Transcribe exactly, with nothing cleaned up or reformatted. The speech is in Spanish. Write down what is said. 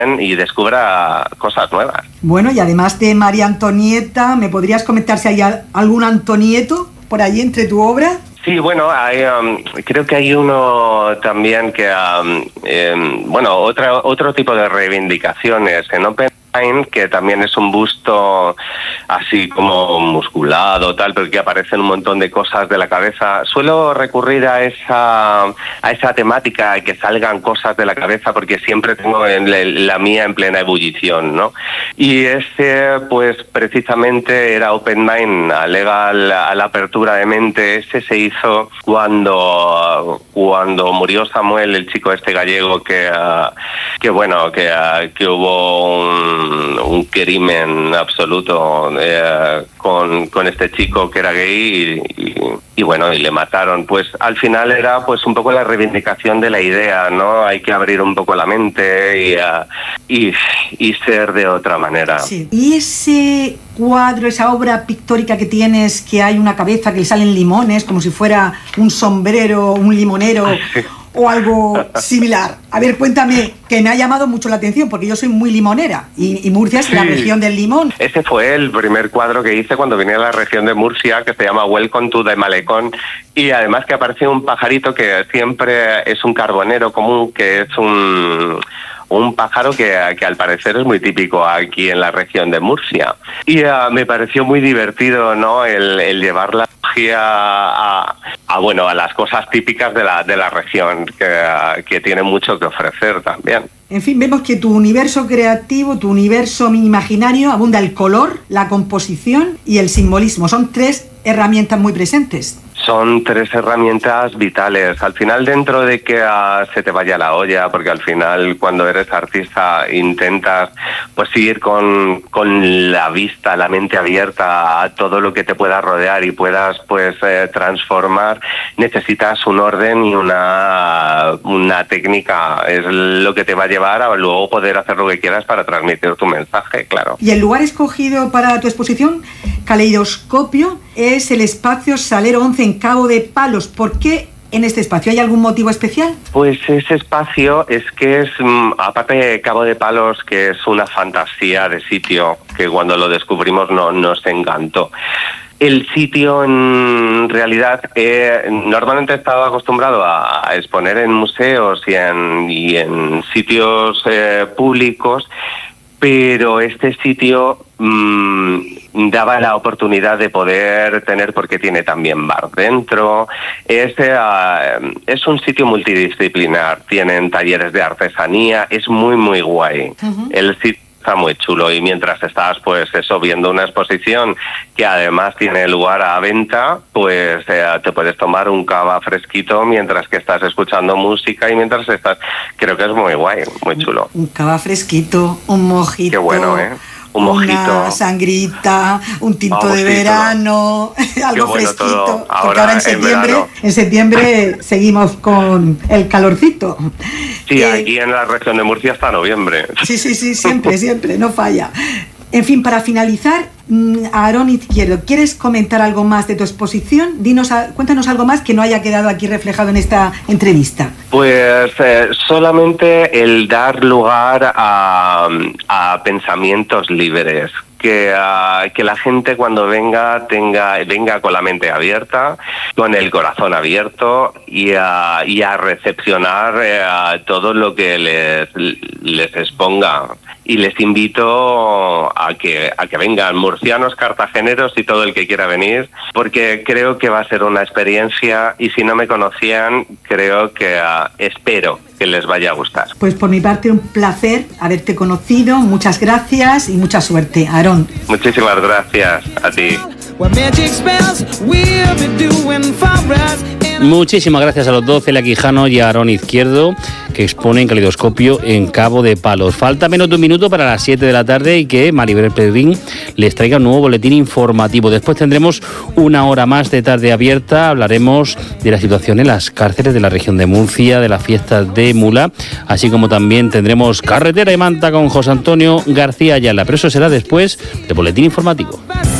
y descubra cosas nuevas. Bueno, y además de María Antonieta, ¿me podrías comentar si hay algún Antonieto por ahí entre tu obra? Sí, bueno, hay, um, creo que hay uno también que, um, eh, bueno, otra, otro tipo de reivindicaciones en Oppenheim, que también es un busto así como musculado, tal, pero que aparecen un montón de cosas de la cabeza. Suelo recurrir a esa a esa temática, que salgan cosas de la cabeza, porque siempre tengo en la mía en plena ebullición, ¿no? Y ese, pues precisamente era Open Mind, alega a la, a la apertura de mente. Ese se hizo cuando cuando murió Samuel, el chico este gallego, que uh, que bueno, que, uh, que hubo un un crimen absoluto eh, con, con este chico que era gay y, y, y bueno, y le mataron. Pues al final era pues un poco la reivindicación de la idea, ¿no? Hay que abrir un poco la mente y, uh, y, y ser de otra manera. Sí. Y ese cuadro, esa obra pictórica que tienes, que hay una cabeza que le salen limones, como si fuera un sombrero, un limonero... Sí. O algo similar. A ver, cuéntame, que me ha llamado mucho la atención, porque yo soy muy limonera, y, y Murcia es sí. la región del limón. Ese fue el primer cuadro que hice cuando vine a la región de Murcia, que se llama Welcome to the Malecón, y además que aparece un pajarito que siempre es un carbonero común, que es un... un pájaro que, que al parecer es muy típico aquí en la región de Murcia. Y uh, me pareció muy divertido, ¿no?, el, el llevar la magia a, a, bueno, a las cosas típicas de la, de la región, que, uh, que tiene mucho que ofrecer también. En fin, vemos que tu universo creativo, tu universo imaginario, abunda el color, la composición y el simbolismo. Son tres herramientas muy presentes. Son tres herramientas vitales. Al final, dentro de que uh, se te vaya la olla, porque al final cuando eres artista intentas pues ir con, con la vista, la mente abierta a todo lo que te pueda rodear y puedas pues eh, transformar, necesitas un orden y una, una técnica. Es lo que te va a llevar a luego poder hacer lo que quieras para transmitir tu mensaje, claro. Y el lugar escogido para tu exposición, Caleidoscopio, es el espacio Salero once en Cabo de Palos. ¿Por qué en este espacio? ¿Hay algún motivo especial? Pues ese espacio es que es, aparte de Cabo de Palos, que es una fantasía de sitio, que cuando lo descubrimos no, nos encantó. El sitio, en realidad, eh, normalmente he estado acostumbrado a, a exponer en museos y en, y en sitios eh, públicos, pero este sitio mmm, daba la oportunidad de poder tener, porque tiene también bar dentro. Es, uh, es un sitio multidisciplinar, tienen talleres de artesanía, es muy, muy guay. Uh-huh. El sitio está muy chulo, y mientras estás pues eso viendo una exposición que además tiene lugar a venta, pues eh, te puedes tomar un cava fresquito mientras que estás escuchando música y mientras estás, creo que es muy guay, muy chulo. Un cava fresquito, un mojito. Qué bueno, ¿eh? Un mojito, una sangrita, un tinto Vamos, de verano, algo bueno, fresquito. Todo. Ahora, porque ahora en septiembre, en, en septiembre seguimos con el calorcito. Sí, eh, aquí en la región de Murcia hasta noviembre. Sí, sí, sí, siempre, siempre, no falla. En fin, para finalizar, Aarón Izquierdo, ¿quieres comentar algo más de tu exposición? Dinos, cuéntanos algo más que no haya quedado aquí reflejado en esta entrevista. Pues eh, solamente el dar lugar a, a pensamientos libres. Que, uh, que la gente cuando venga tenga venga con la mente abierta, con el corazón abierto y a, y a recepcionar uh, todo lo que les, les exponga. Y les invito a que a que vengan murcianos, cartageneros y todo el que quiera venir, porque creo que va a ser una experiencia, y si no me conocían, creo que uh, espero que les vaya a gustar. Pues por mi parte un placer haberte conocido, muchas gracias y mucha suerte, Aarón. Muchísimas gracias a ti. Muchísimas gracias a los dos, Celia Quijano y Aarón Izquierdo, que exponen Caleidoscopio en Cabo de Palos. Falta menos de un minuto para las siete de la tarde y que Maribel Pedrín les traiga un nuevo boletín informativo. Después tendremos una hora más de tarde abierta. Hablaremos de la situación en las cárceles de la región de Murcia, de las fiestas de Mula, así como también tendremos Carretera y Manta con José Antonio García Ayala. Pero eso será después del boletín informativo.